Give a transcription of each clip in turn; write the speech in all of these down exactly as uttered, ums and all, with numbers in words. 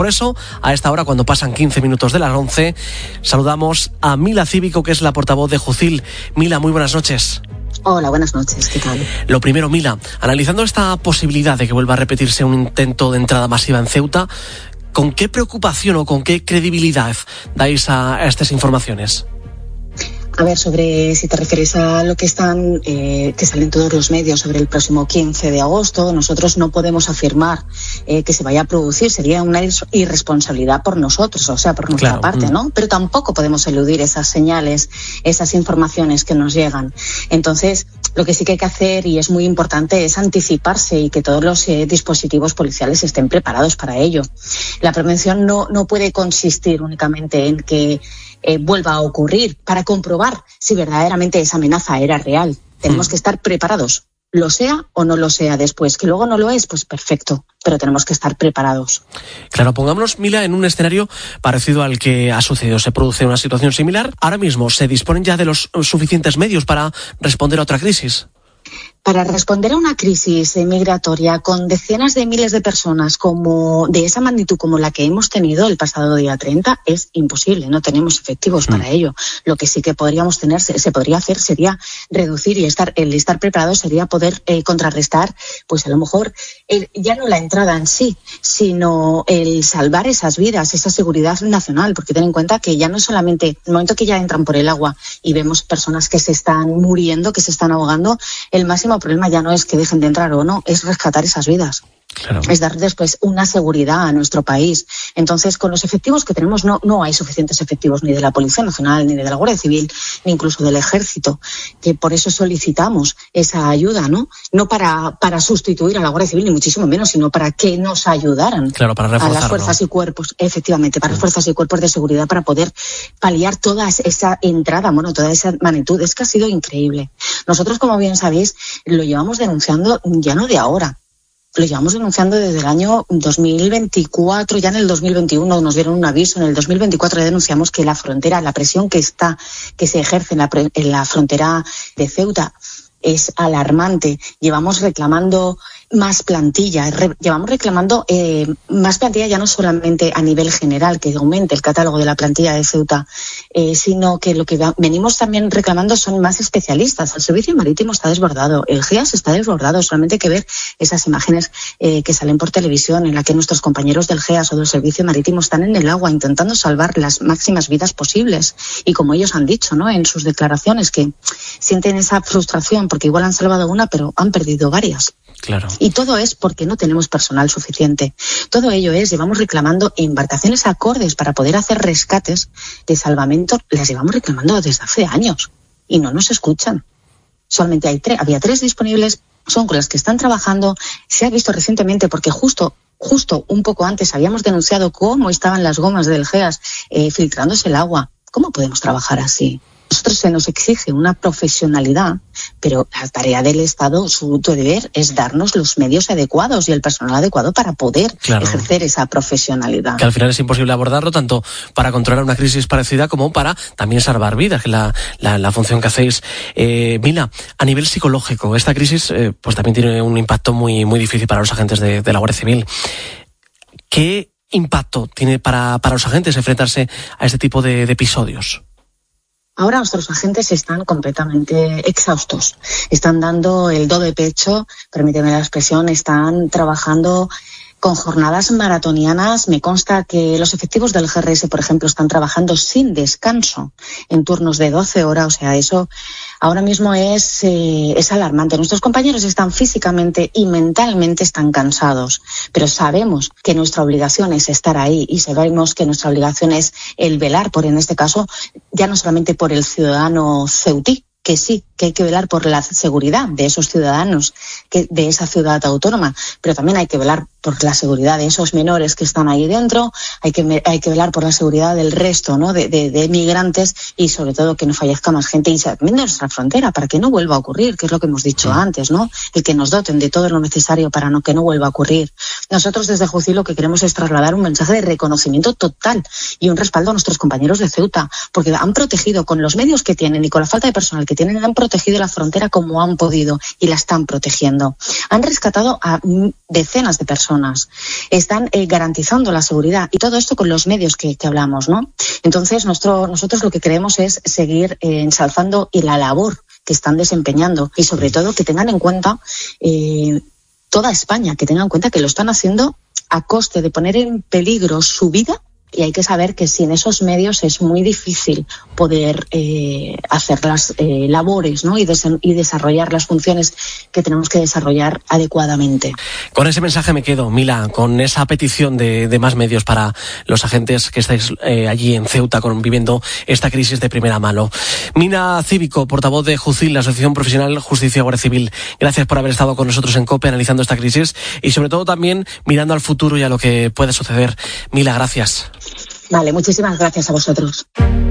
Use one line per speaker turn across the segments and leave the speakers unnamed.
Por eso, a esta hora, cuando pasan quince minutos de las once, saludamos a Mila Cívico, que es la portavoz de Jucil. Mila, muy buenas noches.
Hola, buenas noches, ¿qué tal?
Lo primero, Mila, analizando esta posibilidad de que vuelva a repetirse un intento de entrada masiva en Ceuta, ¿con qué preocupación o con qué credibilidad dais a, a estas informaciones?
A ver, sobre si te refieres a lo que están, eh, que salen todos los medios sobre el próximo quince de agosto, nosotros no podemos afirmar eh, que se vaya a producir, sería una irresponsabilidad por nosotros, o sea, por nuestra
claro.
parte, ¿no? Pero tampoco podemos eludir esas señales, esas informaciones que nos llegan. Entonces, lo que sí que hay que hacer, y es muy importante, es anticiparse y que todos los eh, dispositivos policiales estén preparados para ello. La prevención no, no puede consistir únicamente en que Eh, vuelva a ocurrir, para comprobar si verdaderamente esa amenaza era real. Tenemos mm. que estar preparados, lo sea o no lo sea después. Que luego no lo es, pues perfecto, pero tenemos que estar preparados.
Claro, pongámonos, Mila, en un escenario parecido al que ha sucedido. Se produce una situación similar. Ahora mismo, ¿se disponen ya de los suficientes medios para responder a otra crisis?
Para responder a una crisis migratoria con decenas de miles de personas como de esa magnitud como la que hemos tenido el pasado día treinta es imposible, no tenemos efectivos mm. para ello. Lo que sí que podríamos tener, se, se podría hacer sería reducir y estar, el estar preparado sería poder eh, contrarrestar, pues a lo mejor el, ya no la entrada en sí, sino el salvar esas vidas, esa seguridad nacional, porque ten en cuenta que ya no solamente el momento que ya entran por el agua y vemos personas que se están muriendo, que se están ahogando, el máximo el problema ya no es que dejen de entrar o no, es rescatar esas vidas. Claro. Es dar después una seguridad a nuestro país. Entonces, con los efectivos que tenemos, no, no hay suficientes efectivos ni de la Policía Nacional, ni de la Guardia Civil, ni incluso del Ejército, que por eso solicitamos esa ayuda, ¿no? No para, para sustituir a la Guardia Civil, ni muchísimo menos, sino para que nos ayudaran
claro, para
a las fuerzas y cuerpos, efectivamente, para sí. las fuerzas y cuerpos de seguridad, para poder paliar toda esa entrada, bueno, toda esa magnitud. Es que ha sido increíble. Nosotros, como bien sabéis, lo llevamos denunciando ya no de ahora. Lo llevamos denunciando desde el año dos mil veinticuatro, ya en el dos mil veintiuno nos dieron un aviso, en el dos mil veinticuatro ya denunciamos que la frontera, la presión que está, que se ejerce en la, en la frontera de Ceuta es alarmante. Llevamos reclamando más plantilla, re, llevamos reclamando eh, más plantilla ya no solamente a nivel general, que aumente el catálogo de la plantilla de Ceuta, eh, sino que lo que va, venimos también reclamando son más especialistas. El servicio marítimo está desbordado, el G E A S está desbordado, solamente hay que ver esas imágenes eh, que salen por televisión en la que nuestros compañeros del G E A S o del servicio marítimo están en el agua intentando salvar las máximas vidas posibles. Y como ellos han dicho, ¿no?, en sus declaraciones, que sienten esa frustración porque igual han salvado una, pero han perdido varias.
Claro.
Y todo es porque no tenemos personal suficiente. Todo ello es, llevamos reclamando embarcaciones acordes para poder hacer rescates de salvamento, las llevamos reclamando desde hace años y no nos escuchan. Solamente hay tres, había tres disponibles, son con las que están trabajando. Se ha visto recientemente porque justo justo un poco antes habíamos denunciado cómo estaban las gomas del G E A S eh, filtrándose el agua. ¿Cómo podemos trabajar así? Nosotros se nos exige una profesionalidad, pero la tarea del Estado, su deber, es darnos los medios adecuados y el personal adecuado para poder claro. ejercer esa profesionalidad.
Que al final es imposible abordarlo tanto para controlar una crisis parecida como para también salvar vidas, que es la, la, la función que hacéis. Eh, Mila, a nivel psicológico, esta crisis eh, pues también tiene un impacto muy, muy difícil para los agentes de, de la Guardia Civil. ¿Qué impacto tiene para, para los agentes enfrentarse a este tipo de, de episodios?
Ahora nuestros agentes están completamente exhaustos, están dando el do de pecho, permíteme la expresión, están trabajando con jornadas maratonianas. Me consta que los efectivos del G R S, por ejemplo, están trabajando sin descanso en turnos de doce horas, o sea, eso ahora mismo es, eh, es alarmante. Nuestros compañeros están físicamente y mentalmente están cansados, pero sabemos que nuestra obligación es estar ahí y sabemos que nuestra obligación es el velar por, en este caso, ya no solamente por el ciudadano ceutí, que sí, que hay que velar por la seguridad de esos ciudadanos, que de esa ciudad autónoma, pero también hay que velar por la seguridad de esos menores que están ahí dentro, hay que hay que velar por la seguridad del resto, ¿no?, de, de, de migrantes, y sobre todo que no fallezca más gente y también de nuestra frontera, para que no vuelva a ocurrir, que es lo que hemos dicho antes, ¿no?, el que nos doten de todo lo necesario para no, que no vuelva a ocurrir. Nosotros desde Jucil lo que queremos es trasladar un mensaje de reconocimiento total y un respaldo a nuestros compañeros de Ceuta, porque han protegido con los medios que tienen y con la falta de personal que tienen mantienen, han protegido la frontera como han podido y la están protegiendo. Han rescatado a decenas de personas, están eh, garantizando la seguridad y todo esto con los medios que, que hablamos, ¿no? Entonces, nuestro, nosotros lo que queremos es seguir eh, ensalzando y la labor que están desempeñando y sobre todo que tengan en cuenta eh, toda España, que tengan en cuenta que lo están haciendo a coste de poner en peligro su vida. Y hay que saber que sin esos medios es muy difícil poder eh, hacer las eh, labores, ¿no? y, des- y desarrollar las funciones que tenemos que desarrollar adecuadamente.
Con ese mensaje me quedo, Mila, con esa petición de, de más medios para los agentes que estáis eh, allí en Ceuta con, viviendo esta crisis de primera mano. Mina Cívico, portavoz de JUCIL, la Asociación Profesional Justicia y Guardia Civil, gracias por haber estado con nosotros en COPE analizando esta crisis y sobre todo también mirando al futuro y a lo que puede suceder. Mila, gracias.
Vale, muchísimas gracias a vosotros.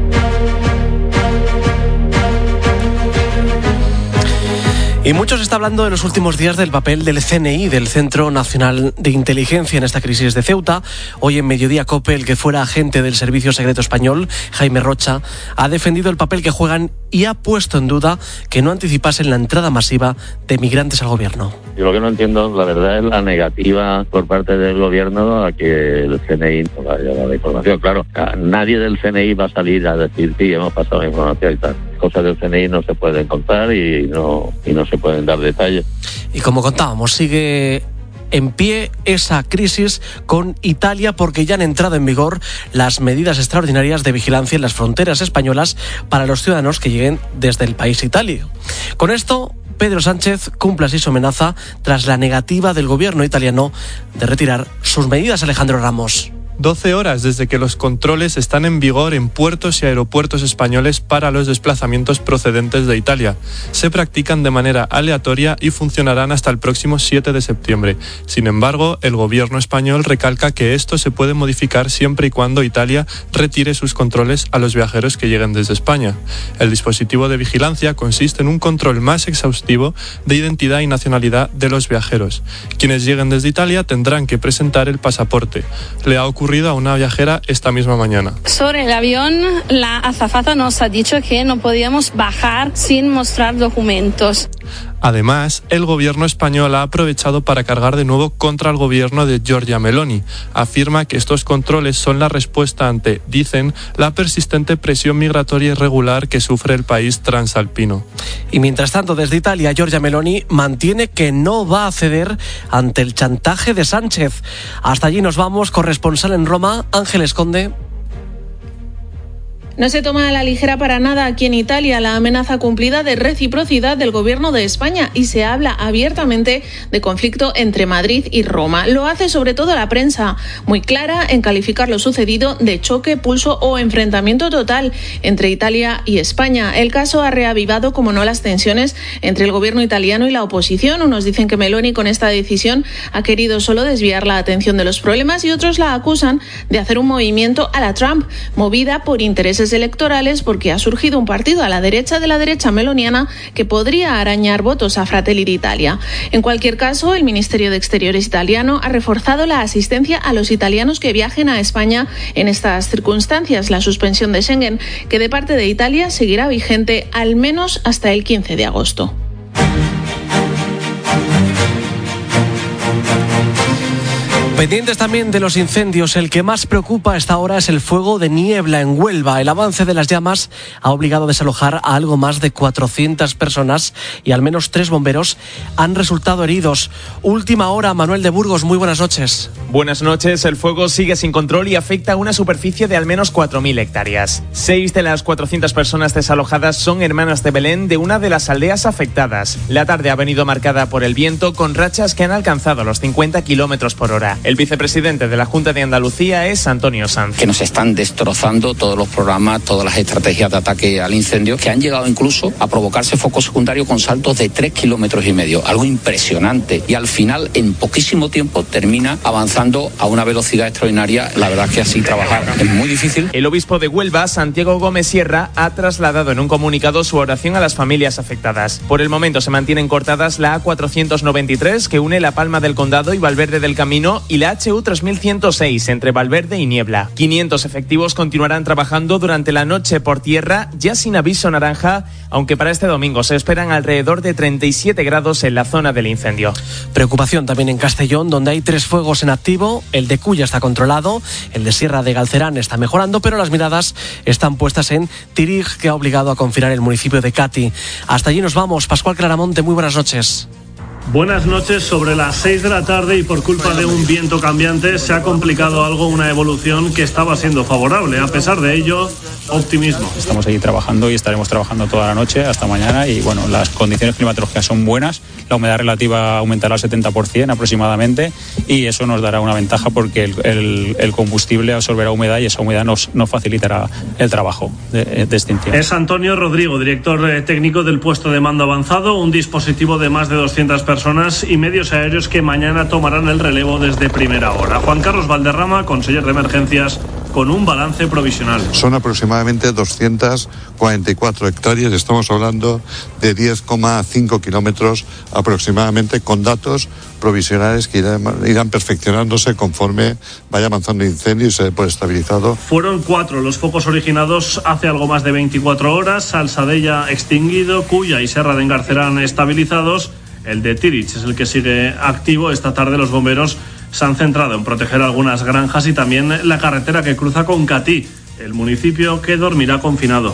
Y mucho se está hablando en los últimos días del papel del C N I, del Centro Nacional de Inteligencia, en esta crisis de Ceuta. Hoy en Mediodía COPE, el que fuera agente del Servicio Secreto Español, Jaime Rocha, ha defendido el papel que juegan y ha puesto en duda que no anticipasen la entrada masiva de migrantes al gobierno.
Yo lo que no entiendo, la verdad, es la negativa por parte del gobierno a que el C N I no vaya a dar la información. Claro, nadie del C N I va a salir a decir, sí, hemos pasado información y tal. Cosas del C N I no se pueden contar y no, y no se pueden dar detalles.
Y como contábamos, sigue en pie esa crisis con Italia porque ya han entrado en vigor las medidas extraordinarias de vigilancia en las fronteras españolas para los ciudadanos que lleguen desde el país Italia. Con esto, Pedro Sánchez cumple así su amenaza tras la negativa del gobierno italiano de retirar sus medidas. Alejandro Ramos.
doce horas desde que los controles están en vigor en puertos y aeropuertos españoles para los desplazamientos procedentes de Italia. Se practican de manera aleatoria y funcionarán hasta el próximo siete de septiembre. Sin embargo, el gobierno español recalca que esto se puede modificar siempre y cuando Italia retire sus controles a los viajeros que lleguen desde España. El dispositivo de vigilancia consiste en un control más exhaustivo de identidad y nacionalidad de los viajeros. Quienes lleguen desde Italia tendrán que presentar el pasaporte. Le ha ocurrido a una viajera esta misma mañana.
Sobre el avión, la azafata nos ha dicho que no podíamos bajar sin mostrar documentos.
Además, el gobierno español ha aprovechado para cargar de nuevo contra el gobierno de Giorgia Meloni. Afirma que estos controles son la respuesta ante, dicen, la persistente presión migratoria irregular que sufre el país transalpino.
Y mientras tanto, desde Italia, Giorgia Meloni mantiene que no va a ceder ante el chantaje de Sánchez. Hasta allí nos vamos, corresponsal en Roma, Ángeles Conde.
No se toma a la ligera para nada aquí en Italia la amenaza cumplida de reciprocidad del gobierno de España y se habla abiertamente de conflicto entre Madrid y Roma. Lo hace sobre todo la prensa, muy clara en calificar lo sucedido de choque, pulso o enfrentamiento total entre Italia y España. El caso ha reavivado, como no, las tensiones entre el gobierno italiano y la oposición. Unos dicen que Meloni con esta decisión ha querido solo desviar la atención de los problemas y otros la acusan de hacer un movimiento a la Trump, movida por intereses electorales porque ha surgido un partido a la derecha de la derecha meloniana que podría arañar votos a Fratelli d'Italia. En cualquier caso, el Ministerio de Exteriores italiano ha reforzado la asistencia a los italianos que viajen a España en estas circunstancias. La suspensión de Schengen, que de parte de Italia seguirá vigente al menos hasta el quince de agosto.
Pendientes también de los incendios, el que más preocupa a esta hora es el fuego de niebla en Huelva. El avance de las llamas ha obligado a desalojar a algo más de cuatrocientas personas y al menos tres bomberos han resultado heridos. Última hora, Manuel de Burgos, muy buenas noches.
Buenas noches, el fuego sigue sin control y afecta a una superficie de al menos cuatro mil hectáreas. Seis de las cuatrocientas personas desalojadas son hermanas de Belén, de una de las aldeas afectadas. La tarde ha venido marcada por el viento, con rachas que han alcanzado los cincuenta kilómetros por hora. El vicepresidente de la Junta de Andalucía es Antonio Sanz.
Que nos están destrozando todos los programas, todas las estrategias de ataque al incendio, que han llegado incluso a provocarse focos secundarios con saltos de tres kilómetros y medio. Algo impresionante. Y al final, en poquísimo tiempo, termina avanzando a una velocidad extraordinaria. La verdad es que así trabajar es muy difícil.
El obispo de Huelva, Santiago Gómez Sierra, ha trasladado en un comunicado su oración a las familias afectadas. Por el momento se mantienen cortadas la A cuatrocientos noventa y tres, que une La Palma del Condado y Valverde del Camino, y y la H U tres mil ciento seis entre Valverde y Niebla. quinientos efectivos continuarán trabajando durante la noche por tierra, ya sin aviso naranja, aunque para este domingo se esperan alrededor de treinta y siete grados en la zona del incendio.
Preocupación también en Castellón, donde hay tres fuegos en activo. El de Culla está controlado, el de Sierra de Galcerán está mejorando, pero las miradas están puestas en Tirig, que ha obligado a confinar el municipio de Cati. Hasta allí nos vamos. Pascual Claramonte, muy buenas noches.
Buenas noches. Sobre las seis de la tarde y por culpa de un viento cambiante se ha complicado algo una evolución que estaba siendo favorable. A pesar de ello, optimismo.
Estamos allí trabajando y estaremos trabajando toda la noche hasta mañana y bueno, las condiciones climatológicas son buenas, la humedad relativa aumentará al setenta por ciento aproximadamente y eso nos dará una ventaja porque el, el, el combustible absorberá humedad y esa humedad nos, nos facilitará el trabajo de, de extinción.
Es Antonio Rodrigo, director técnico del puesto de mando avanzado, un dispositivo de más de doscientas personas personas y medios aéreos que mañana tomarán el relevo desde primera hora. Juan Carlos Valderrama, conseller de emergencias, con un balance provisional.
Son aproximadamente doscientas cuarenta y cuatro hectáreas, estamos hablando de diez coma cinco kilómetros aproximadamente, con datos provisionales que irán, irán perfeccionándose conforme vaya avanzando el incendio y se dé por estabilizado.
Fueron cuatro los focos originados hace algo más de veinticuatro horas, Salsadella extinguido, Culla y Serra de Engarcerán estabilizados. El de Tirich es el que sigue activo. Esta tarde los bomberos se han centrado en proteger algunas granjas y también la carretera que cruza con Catí, el municipio que dormirá confinado.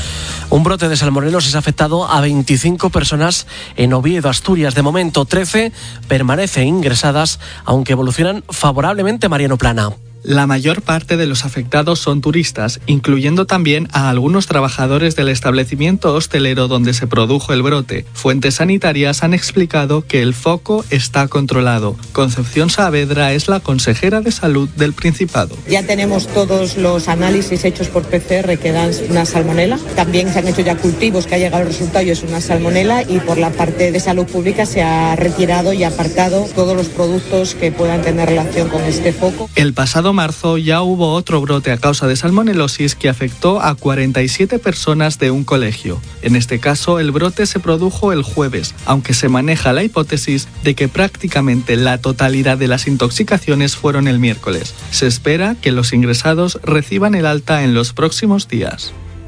Un brote de salmonelosis ha afectado a veinticinco personas en Oviedo, Asturias. De momento, trece permanecen ingresadas, aunque evolucionan favorablemente. Mariano Plana.
La mayor parte de los afectados son turistas, incluyendo también a algunos trabajadores del establecimiento hostelero donde se produjo el brote. Fuentes sanitarias han explicado que el foco está controlado. Concepción Saavedra es la consejera de Salud del Principado.
Ya tenemos todos los análisis hechos por P C R que dan una salmonela. También se han hecho ya cultivos que ha llegado el resultado y es una salmonela, y por la parte de salud pública se ha retirado y apartado todos los productos que puedan tener relación con este foco.
El pasado marzo ya hubo otro brote a causa de salmonelosis que afectó a cuarenta y siete personas de un colegio. En este caso, el brote se produjo el jueves, aunque se maneja la hipótesis de que prácticamente la totalidad de las intoxicaciones fueron el miércoles. Se espera que los ingresados reciban el alta en los próximos días.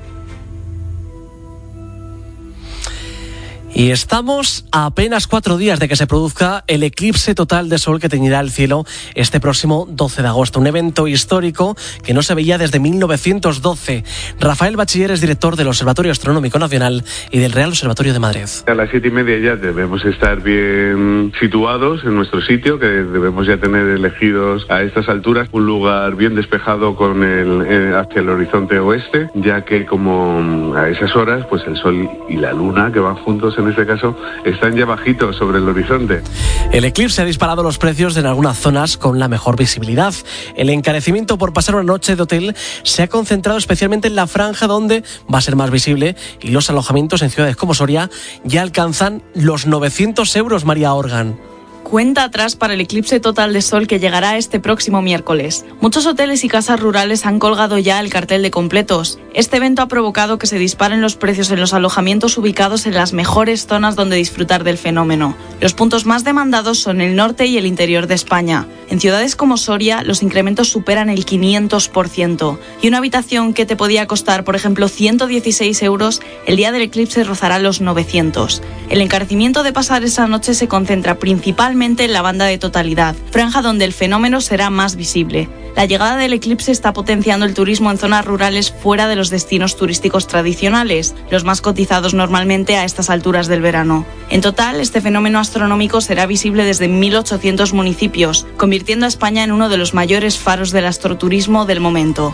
Y estamos a apenas cuatro días de que se produzca el eclipse total de sol que teñirá el cielo este próximo doce de agosto. Un evento histórico que no se veía desde mil novecientos doce. Rafael Bachiller es director del Observatorio Astronómico Nacional y del Real Observatorio de Madrid.
A las siete y media ya debemos estar bien situados en nuestro sitio, que debemos ya tener elegidos a estas alturas un lugar bien despejado con el, eh, hacia el horizonte oeste, ya que como a esas horas pues el sol y la luna, que van juntos en este caso, están ya bajitos sobre el horizonte.
El eclipse ha disparado los precios en algunas zonas con la mejor visibilidad. El encarecimiento por pasar una noche de hotel se ha concentrado especialmente en la franja donde va a ser más visible, y los alojamientos en ciudades como Soria ya alcanzan los novecientos euros, María Organ.
Cuenta atrás para el eclipse total de sol que llegará este próximo miércoles. Muchos hoteles y casas rurales han colgado ya el cartel de completos. Este evento ha provocado que se disparen los precios en los alojamientos ubicados en las mejores zonas donde disfrutar del fenómeno. Los puntos más demandados son el norte y el interior de España. En ciudades como Soria, los incrementos superan el quinientos por ciento. Y una habitación que te podía costar, por ejemplo, ciento dieciséis euros, el día del eclipse rozará los novecientos. El encarecimiento de pasar esa noche se concentra principalmente en la banda de totalidad, franja donde el fenómeno será más visible. La llegada del eclipse está potenciando el turismo en zonas rurales fuera de los destinos turísticos tradicionales, los más cotizados normalmente a estas alturas del verano. En total, este fenómeno astronómico será visible desde mil ochocientos municipios, convirtiendo a España en uno de los mayores faros del astroturismo del momento.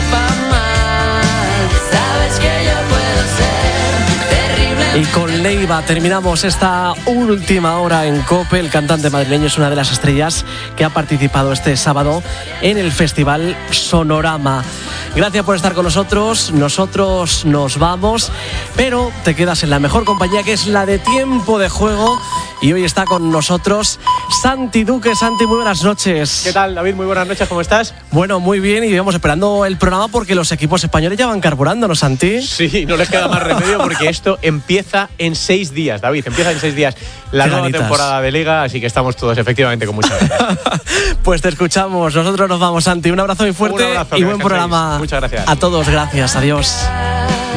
Y con Leiva terminamos esta última hora en COPE. El cantante madrileño es una de las estrellas que ha participado este sábado en el Festival Sonorama. Gracias por estar con nosotros. Nosotros nos vamos, pero te quedas en la mejor compañía, que es la de Tiempo de Juego. y hoy está con nosotros Santi Duque. Santi, muy buenas noches.
¿Qué tal, David? Muy buenas noches, ¿cómo estás?
Bueno, muy bien, y vamos esperando el programa porque los equipos españoles ya van carburando, ¿no, Santi?
Sí, no les queda más remedio porque esto empieza en seis días, David, empieza en seis días la
Qué
nueva
ganitas.
temporada de Liga, así que estamos todos efectivamente con mucha ganas.
Pues te escuchamos, nosotros nos vamos, Santi. Un abrazo muy fuerte.
Un abrazo,
y
que
buen
descanséis.
programa.
Muchas gracias.
A todos, gracias, adiós.